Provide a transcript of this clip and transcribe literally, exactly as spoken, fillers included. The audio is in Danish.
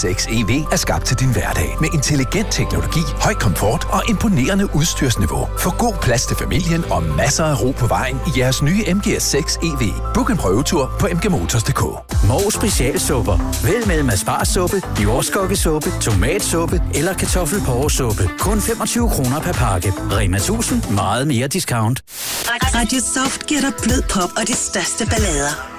seks E V er skabt til din hverdag med intelligent teknologi, høj komfort og imponerende udstyrsniveau. Få god plads til familien og masser af ro på vejen i jeres nye M G S seks E V. Book en prøvetur på m g motors punktum d k. Mogens specialsupper. Vælg mellem asparsuppe, jordskokkesuppe, tomatsuppe eller kartoffelporresuppe. Kun femogtyve kroner per pakke. Rema tusind. Meget mere discount. Radio Soft giver dig blød pop og de største ballader.